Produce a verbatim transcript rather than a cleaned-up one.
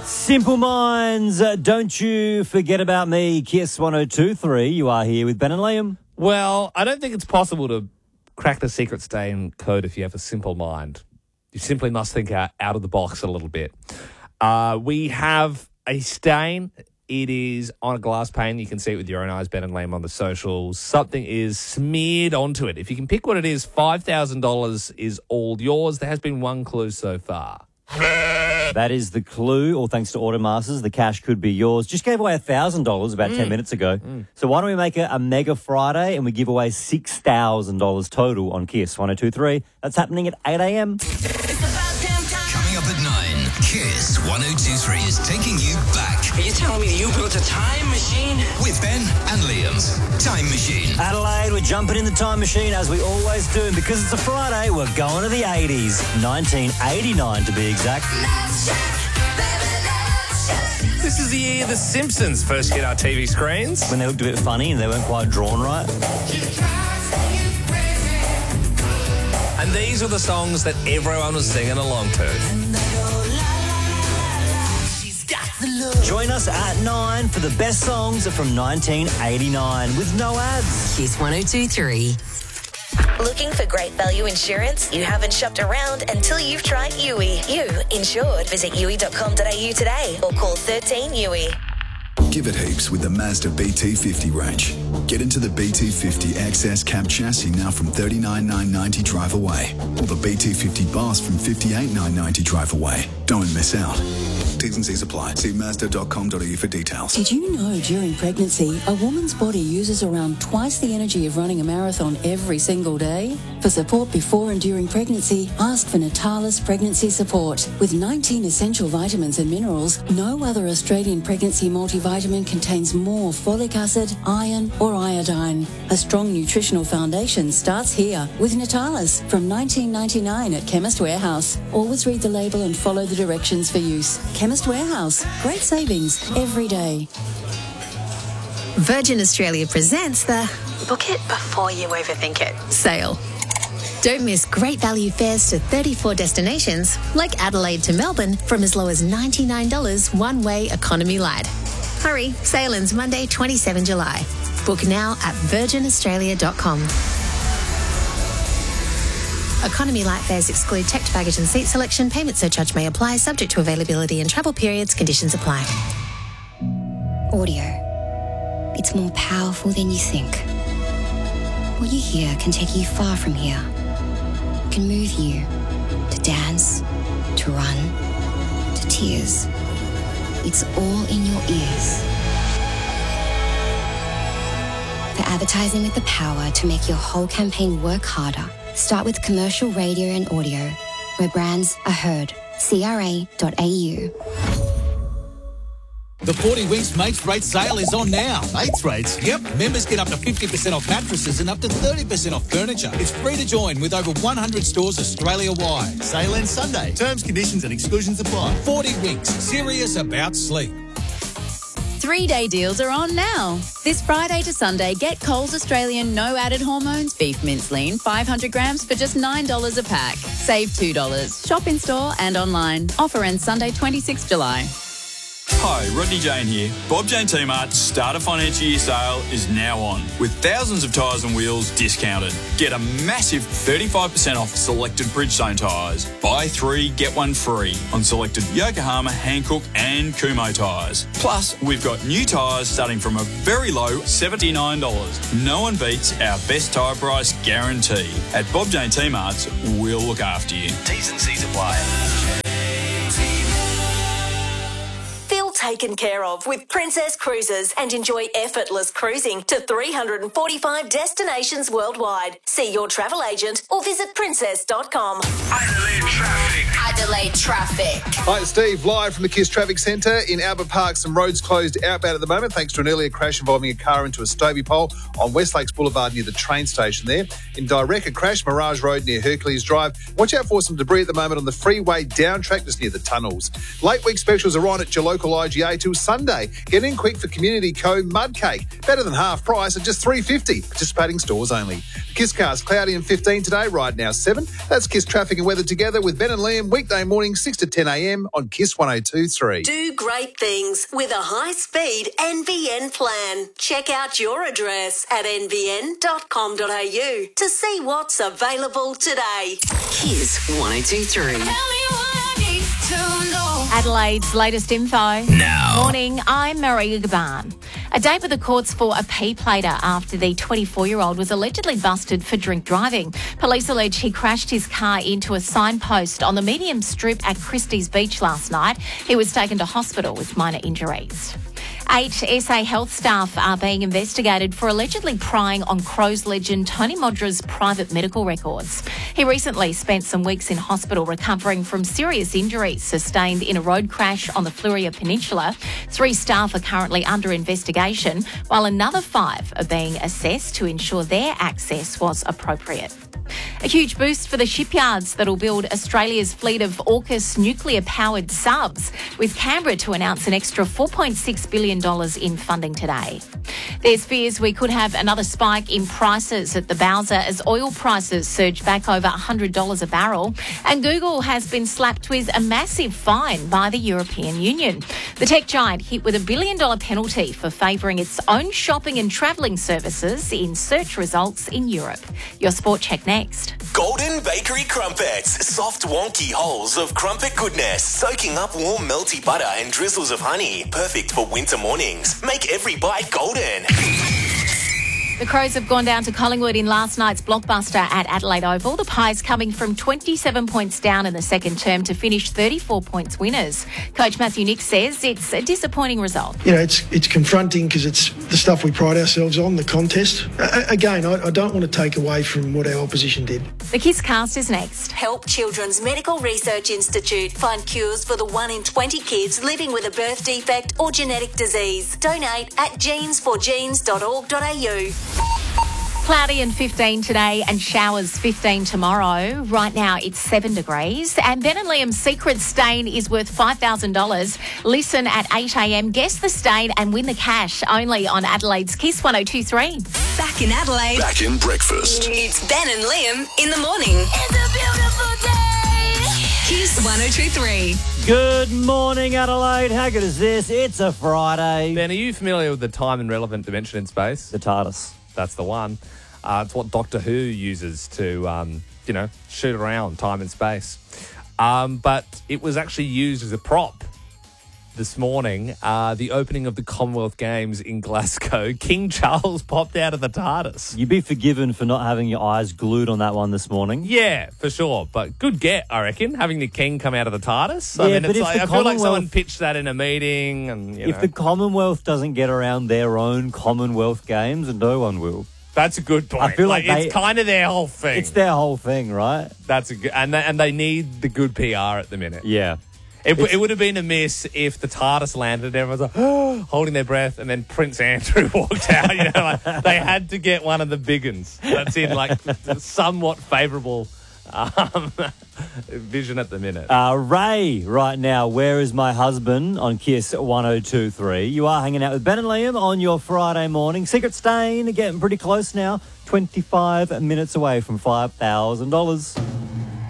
Simple Minds, uh, don't you forget about me, Kiss one oh two three. You are here with Ben and Liam. Well, I don't think it's possible to crack the secret stain code if you have a simple mind. You simply must think out, out of the box a little bit. Uh, we have a stain. It is on a glass pane. You can see it with your own eyes, Ben and Liam, on the socials. Something is smeared onto it. If you can pick what it is, five thousand dollars is all yours. There has been one clue so far. That is the clue. All thanks to Automasters, the cash could be yours. Just gave away one thousand dollars about mm. ten minutes ago. Mm. So why don't we make it a mega Friday and we give away six thousand dollars total on Kiss one oh two three. That's happening at eight a.m. Coming up at nine, Kiss one oh two three is taking you back. Are you telling me you built a time machine? With Ben and Liam's Time Machine. Adelaide, we're jumping in the time machine as we always do. And because it's a Friday, we're going to the eighties. nineteen eighty-nine to be exact. This is the year The Simpsons first hit our T V screens. When they looked a bit funny and they weren't quite drawn right. And these are the songs that everyone was singing along to. Join us at nine for the best songs from nineteen eighty-nine with no ads. Kiss one oh two three. Looking for great value insurance? You haven't shopped around until you've tried U I. You insured. Visit U I dot com dot a u today or call thirteen U I. Give it heaps with the Mazda B T fifty range. Get into the B T fifty X S cab chassis now from thirty-nine thousand nine hundred ninety drive away, or the B T fifty Boss from fifty-eight thousand nine hundred ninety drive away. Don't miss out. T's and C's apply. See Mazda dot com dot a u for details. Did you know during pregnancy, a woman's body uses around twice the energy of running a marathon every single day? For support before and during pregnancy, ask for Natalis Pregnancy Support. With nineteen essential vitamins and minerals, no other Australian pregnancy multivitamin contains more folic acid, iron or iodine. A strong nutritional foundation starts here with Natalis from nineteen ninety-nine at Chemist Warehouse. Always read the label and follow the directions for use. Chemist Warehouse. Great savings every day. Virgin Australia presents the Book it before you overthink it sale. Don't miss great value fares to thirty-four destinations like Adelaide to Melbourne from as low as ninety-nine dollars one-way economy light. Hurry, sale ends Monday, the twenty-seventh of July. Book now at virgin australia dot com. Economy light fares exclude checked baggage and seat selection. Payment surcharge may apply, subject to availability and travel periods. Conditions apply. Audio. It's more powerful than you think. What you hear can take you far from here. It can move you to dance, to run, to tears. It's all in your ears. For advertising with the power to make your whole campaign work harder, start with commercial radio and audio, where brands are heard. C R A dot A U. The forty Winks Mates Rate sale is on now. Mates Rates? Yep. Members get up to fifty percent off mattresses and up to thirty percent off furniture. It's free to join with over one hundred stores Australia-wide. Sale ends Sunday. Terms, conditions and exclusions apply. forty Winks. Serious about sleep. Three-day deals are on now. This Friday to Sunday, get Coles Australian No Added Hormones Beef Mince Lean five hundred grams for just nine dollars a pack. Save two dollars. Shop in store and online. Offer ends Sunday, the twenty-sixth of July. Hi, Rodney Jane here. Bob Jane T-Mart's Starter Financial Year sale is now on, with thousands of tyres and wheels discounted. Get a massive thirty-five percent off selected Bridgestone tyres. Buy three, get one free on selected Yokohama, Hankook and Kumho tyres. Plus, we've got new tyres starting from a very low seventy-nine dollars. No one beats our best tyre price guarantee. At Bob Jane T-Mart's, we'll look after you. T's and C's apply. Taken care of with Princess Cruises and enjoy effortless cruising to three hundred forty-five destinations worldwide. See your travel agent or visit princess dot com. Adelaide traffic. Adelaide traffic. Hi, it's Steve, live from the Kiss Traffic Centre in Albert Park. Some roads closed outbound at the moment thanks to an earlier crash involving a car into a Stobie pole on West Lakes Boulevard near the train station there. In Direct, a crash, Mirage Road near Hercules Drive. Watch out for some debris at the moment on the freeway down track just near the tunnels. Late week specials are on at your local I G A till Sunday. Get in quick for Community Co Mud Cake. Better than half price at just three dollars fifty. Participating stores only. Kiss Cars, cloudy and fifteen today, right now seven. That's Kiss Traffic and Weather together with Ben and Liam. weekday morning, six to ten a.m. on Kiss one oh two point three. Do great things with a high-speed N B N plan. Check out your address at n b n dot com dot a u to see what's available today. Kiss one oh two point three. Adelaide's latest info. Now. Morning, I'm Maria Gaban. A day with the courts for a P-plater after the twenty-four-year-old was allegedly busted for drink driving. Police allege he crashed his car into a signpost on the medium strip at Christie's Beach last night. He was taken to hospital with minor injuries. Eight S A Health staff are being investigated for allegedly prying on Crows legend Tony Modra's private medical records. He recently spent some weeks in hospital recovering from serious injuries sustained in a road crash on the Fluria Peninsula. Three staff are currently under investigation, while another five are being assessed to ensure their access was appropriate. A huge boost for the shipyards that'll build Australia's fleet of AUKUS nuclear-powered subs, with Canberra to announce an extra four point six billion dollars in funding today. There's fears we could have another spike in prices at the Bowser as oil prices surge back over one hundred dollars a barrel, and Google has been slapped with a massive fine by the European Union. The tech giant hit with a billion-dollar penalty for favouring its own shopping and travelling services in search results in Europe. Your sport check next. Golden Bakery Crumpets. Soft, wonky holes of crumpet goodness, soaking up warm, melty butter and drizzles of honey. Perfect for winter mornings. Make every bite golden. The Crows have gone down to Collingwood in last night's blockbuster at Adelaide Oval. The Pies coming from twenty-seven points down in the second term to finish thirty-four points winners. Coach Matthew Nick says it's a disappointing result. You know, it's it's confronting because it's the stuff we pride ourselves on, the contest. Uh, again, I, I don't want to take away from what our opposition did. The Kiss Cast is next. Help Children's Medical Research Institute find cures for the one in twenty kids living with a birth defect or genetic disease. Donate at genes for genes dot org dot a u. Cloudy and fifteen today and showers fifteen tomorrow. Right now it's seven degrees. And Ben and Liam's secret stain is worth five thousand dollars. Listen at eight a.m, guess the stain and win the cash only on Adelaide's Kiss one oh two point three. Back in Adelaide. Back in breakfast. It's Ben and Liam in the morning. It's a beautiful day. Kiss one oh two point three. Good morning, Adelaide. How good is this? It's a Friday. Ben, are you familiar with the time and relevant dimension in space? The TARDIS. That's the one. Uh, it's what Doctor Who uses to, um, you know, shoot around time and space. Um, but it was actually used as a prop this morning. Uh, the opening of the Commonwealth Games in Glasgow, King Charles popped out of the TARDIS. You'd be forgiven for not having your eyes glued on that one this morning. Yeah, for sure. But good get, I reckon, having the King come out of the TARDIS. Yeah, I mean, but it's if like, the I feel like Commonwealth- someone pitched that in a meeting. And you If know. the Commonwealth doesn't get around their own Commonwealth Games, no one will. That's a good point. I feel like, like they, it's kind of their whole thing. It's their whole thing, right? That's a good, and they, and they need the good P R at the minute. Yeah. It, it would have been a miss if the TARDIS landed and everyone's like, oh, holding their breath, and then Prince Andrew walked out. You know, like, they had to get one of the big uns. That's in like somewhat favourable um, vision at the minute. Uh, Ray, right now, where is my husband on Kiss one oh two point three? You are hanging out with Ben and Liam on your Friday morning. Secret Stain, getting pretty close now. twenty-five minutes away from five thousand dollars.